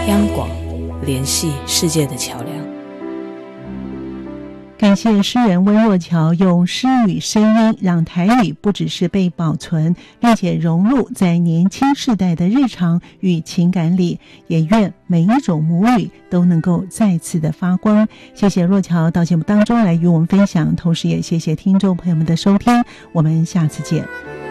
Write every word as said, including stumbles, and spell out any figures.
央广，联系世界的桥梁。 感谢诗人温若桥用诗与声音，让台语不只是被保存，并且融入在年轻世代的日常与情感里。也愿每一种母语都能够再次的发光。谢谢若桥到节目当中来与我们分享，同时也谢谢听众朋友们的收听，我们下次见。